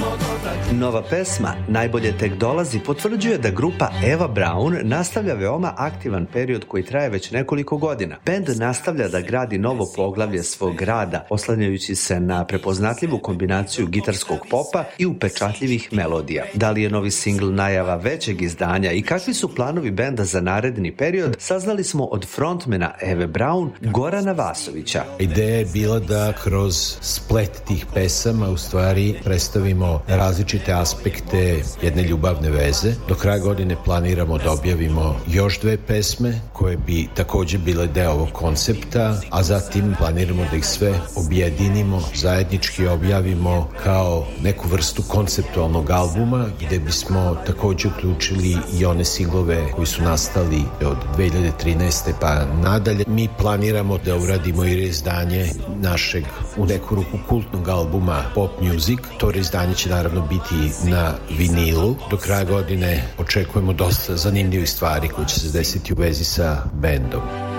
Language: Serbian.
Nova pesma Najbolje tek dolazi potvrđuje da grupa Eva Braun nastavlja veoma aktivan period koji traje već nekoliko godina. Bend nastavlja da gradi novo poglavlje svog rada, oslanjajući se na prepoznatljivu kombinaciju gitarskog popa i upečatljivih melodija. Da li je novi singl najava većeg izdanja i kakvi su planovi benda za naredni period, saznali smo od frontmena Eve Braun, Gorana Vasovića. Ideja je bila da kroz splet tih pesama u stvari predstavimo različite aspekte jedne ljubavne veze. Do kraja godine planiramo da objavimo još 2 pesme koje bi takođe bile deo ovog koncepta, a zatim planiramo da ih sve objedinimo, zajednički objavimo kao neku vrstu konceptualnog albuma gde bismo takođe uključili i one singlove koji su nastali od 2013. pa nadalje. Mi planiramo da uradimo i reizdanje našeg u neku ruku kultnog albuma Pop Music. To reizdanje će naravno biti na vinilu. Do kraja godine očekujemo dosta zanimljivih stvari koje će se desiti u vezi sa bendom.